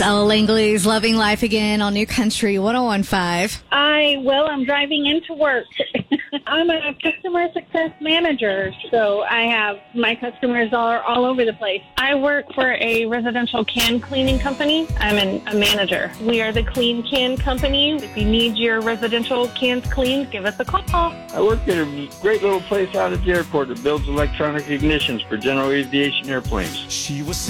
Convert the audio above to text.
Ella Langley's Loving Life Again on New Country 101.5. I'm driving into work. I'm a customer success manager, so I have my customers all over the place. I work for a residential can cleaning company. I'm a manager. We are the Clean Can Company. If you need your residential cans cleaned, give us a call. I work at a great little place out at the airport that builds electronic ignitions for general aviation airplanes. She was